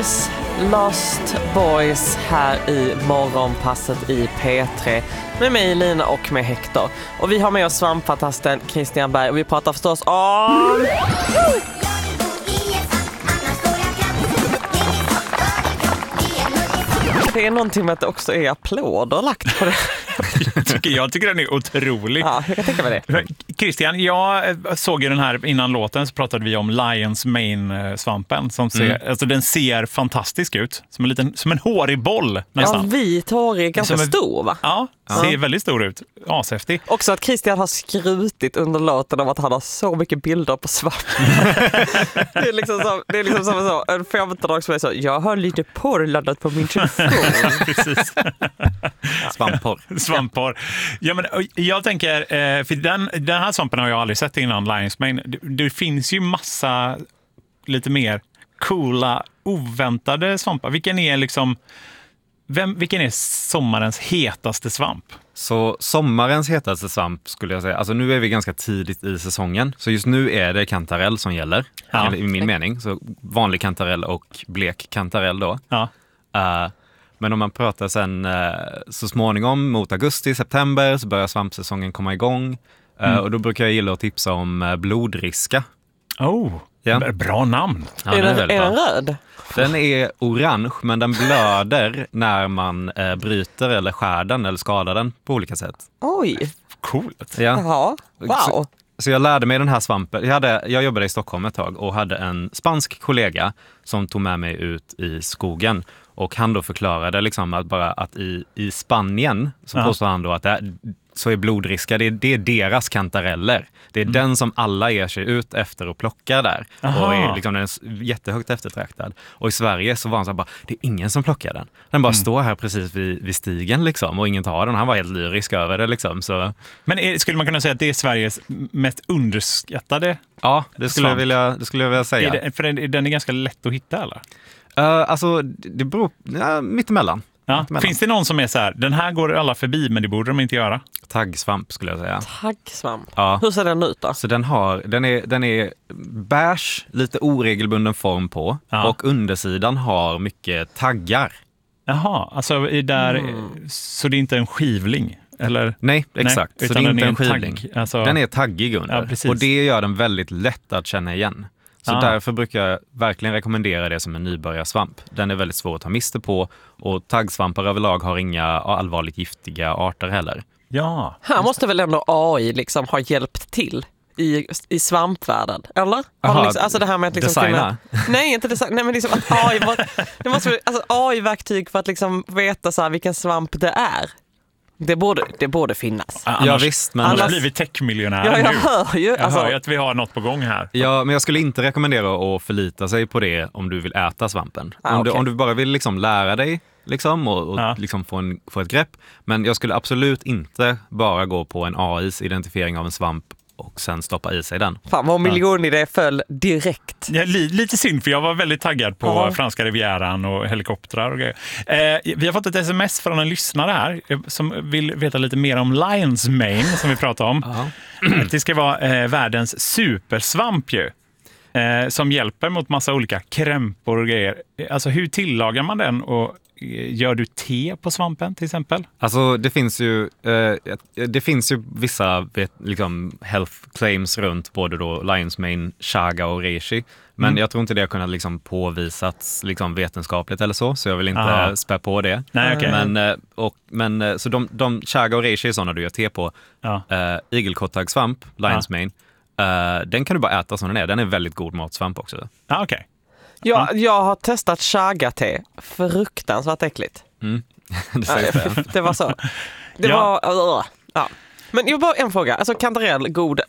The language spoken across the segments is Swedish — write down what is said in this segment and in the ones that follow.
Fighters, Lost Boys här i morgonpasset i P3 med mig Lina och med Hector. Och vi har med oss svampfantasten Christian Berg och vi pratar förstås om... Det är någonting med att det också är applåder lagt på det. Jag tycker den är otrolig. Ja, jag kan tänka mig det. Christian, jag såg ju den här innan låten, så pratade vi om Lions Mane-svampen som ser, alltså den ser fantastisk ut. Som en hårig boll nästan. Ja, vit, hårig, ganska stor va? Ja, ser väldigt stor ut. Ashäftig. Också att Christian har skrutit under låten om att han har så mycket bilder på svamp. Det är liksom som en 15-åring som är så, jag har lite porrladdat på min telefon. Precis. Svampporr. Ja, men jag tänker, för den här svampen har jag aldrig sett innan, Lions Mane. Det finns ju massa lite mer coola, oväntade svampar. Vilken är sommarens hetaste svamp? Så sommarens hetaste svamp skulle jag säga, alltså nu är vi ganska tidigt i säsongen, så just nu är det kantarell som gäller, i min mening. Så vanlig kantarell och blek kantarell då. Ja. Men om man pratar sen så småningom mot augusti, september så börjar svampsäsongen komma igång. Och då brukar jag gilla att tipsa om blodriska. Bra namn. Ja, är den röd? Den är orange, men den blöder när man bryter eller skär den eller skadar den på olika sätt. Oj. Coolt. Ja. Jaha, wow. Så jag lärde mig den här svampen. Jag jobbade i Stockholm ett tag och hade en spansk kollega som tog med mig ut i skogen. Och han då förklarade liksom att i Spanien så påstår han då att så är blodriska, det är deras kantareller. Det är den som alla ger sig ut efter och plockar där. Aha. Och är liksom, den är jättehögt eftertraktad. Och i Sverige så var han så bara, det är ingen som plockar den. Den bara står här precis vid stigen liksom, och ingen tar den. Han var helt lyrisk över det liksom. Så. Men skulle man kunna säga att det är Sveriges mest underskattade? Ja, det skulle jag vilja säga. För den är ganska lätt att hitta, eller? Alltså, det beror mittemellan. Ja. Finns det någon som är så här, den här går alla förbi men det borde de inte göra? Taggsvamp skulle jag säga. Taggsvamp? Ja. Hur ser den ut då? Så den är beige, lite oregelbunden form på. Ja. Och undersidan har mycket taggar. Jaha, alltså så det är inte en skivling? Eller? Nej, exakt. Nej, så det är inte en skivling. Alltså... Den är taggig under. Ja, och det gör den väldigt lätt att känna igen. Så därför brukar jag verkligen rekommendera det som en nybörjarsvamp. Den är väldigt svår att ta miste på. Och taggsvampar överlag har inga allvarligt giftiga arter heller. Ja. Här måste väl ändå AI liksom ha hjälpt till i svampvärlden, eller? Alltså det här med att liksom designa? Nej, inte design. Nej, men liksom att AI det måste alltså AI-verktyg för att liksom veta så här vilken svamp det är. Det borde finnas. Ja visst, men annars blir vi techmiljonärer nu. Jag hör ju att vi har något på gång här. Ja, men jag skulle inte rekommendera att förlita sig på det om du vill äta svampen. Om du bara vill liksom lära dig liksom, och liksom få ett grepp. Men jag skulle absolut inte bara gå på en AIs identifiering av en svamp och sen stoppa i sig den. Fan vad miljonidé föll direkt. Ja, lite synd, för jag var väldigt taggad på franska rivieran och helikoptrar och grejer. Vi har fått ett sms från en lyssnare här som vill veta lite mer om Lions Mane som vi pratade om. Det ska vara världens supersvamp ju. Som hjälper mot massa olika krämpor och grejer. Alltså hur tillagar man den och gör du te på svampen till exempel? Alltså det finns ju vissa liksom health claims runt både då Lions Mane, chaga och reishi. Men jag tror inte det har kunnat liksom påvisats liksom vetenskapligt eller så jag vill inte spä på det. Nej, okay. Men så de chaga och reishi är sådana du gör te på. Igelkottsvamp, Lions Mane, den kan du bara äta som den är. Den är väldigt god matsvamp också. Okej. Jag har testat chaga-te. Fruktansvärt äckligt. Det var så. Det var... Ja. Men jag bara en fråga. Alltså kantarell, god.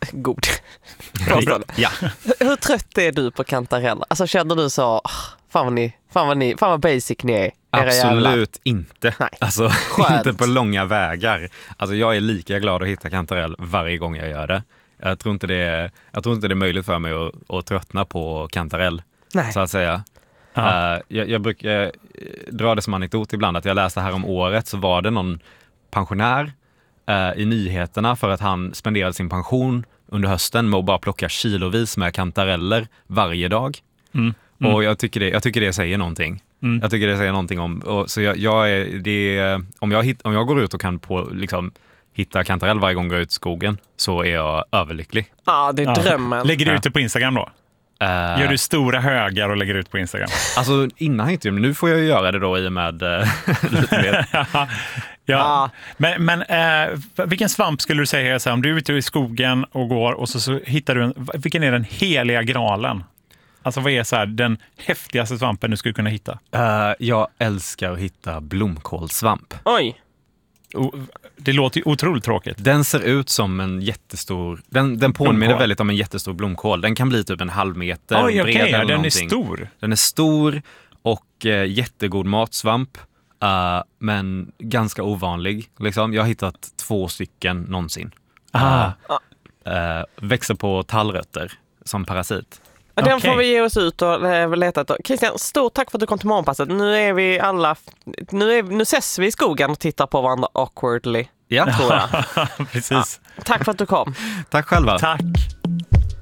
Ja. Hur trött är du på kantarell? Alltså känner du så... Fan vad basic ni är. Absolut inte. Nej. Alltså inte på långa vägar. Alltså jag är lika glad att hitta kantarell varje gång jag gör det. Jag tror inte det är möjligt för mig att tröttna på kantarell. Nej. Så att säga. Jag brukar dra det som anekdot ibland att jag läste här om året så var det någon pensionär i nyheterna för att han spenderade sin pension under hösten med att bara plocka kilovis med kantareller varje dag. Och jag tycker det säger någonting. Jag tycker det säger någonting om... Och så om jag går ut och kan hitta kantarell varje gång jag går ut i skogen, så är jag överlycklig. Ja, det är drömmen. Lägger du ut det på Instagram då? Gör du stora högar och lägger ut på Instagram? Alltså innan inte, men nu får jag göra det då i och med lite mer. Ja. Men vilken svamp skulle du säga så här, om du är ute i skogen och går och så hittar du vilken är den heliga graalen? Alltså vad är så här, den häftigaste svampen du skulle kunna hitta? Jag älskar att hitta blomkålsvamp. Oj. Det låter ju otroligt tråkigt. Den ser ut som en jättestor... Den påminner väldigt om en jättestor blomkål. Den kan bli typ en halv meter bred eller den någonting. är stor. Den är stor och jättegod matsvamp. Men ganska ovanlig. Liksom. Jag har hittat 2 stycken någonsin. Växer på tallrötter som parasit. Den får vi ge oss ut och leta efter. Christian, stort tack för att du kom till Morgonpasset. Nu ses vi i skogen och tittar på varandra awkwardly. Ja, tror jag. Precis. Ja. Tack för att du kom. Tack själva. Tack.